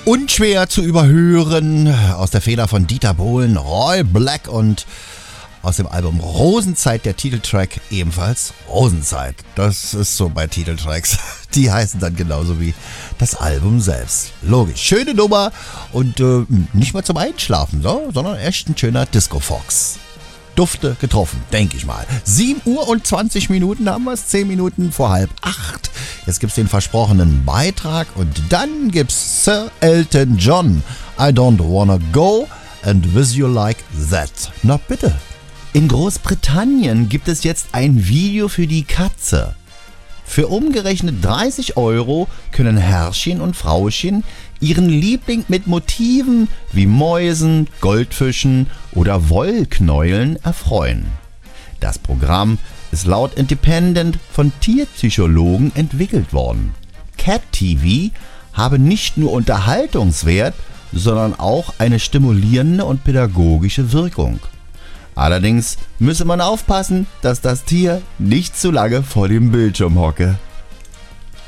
Unschwer zu überhören aus der Feder von Dieter Bohlen, Roy Black und aus dem Album Rosenzeit der Titeltrack ebenfalls Rosenzeit. Das ist so bei Titeltracks. Die heißen dann genauso wie das Album selbst. Logisch. Schöne Nummer und nicht mal zum Einschlafen, so, sondern echt ein schöner Disco-Fox. Dufte getroffen, denke ich mal. 7 Uhr und 20 Minuten haben wir es, 10 Minuten vor 7:30. Jetzt gibt's den versprochenen Beitrag und dann gibt's Sir Elton John. I don't wanna go and with you like that. Na bitte. In Großbritannien gibt es jetzt ein Video für die Katze. Für umgerechnet 30 € können Herrchen und Frauchen ihren Liebling mit Motiven wie Mäusen, Goldfischen oder Wollknäueln erfreuen. Das Programm ist laut Independent von Tierpsychologen entwickelt worden. Cat TV habe nicht nur Unterhaltungswert, sondern auch eine stimulierende und pädagogische Wirkung. Allerdings müsse man aufpassen, dass das Tier nicht zu lange vor dem Bildschirm hocke.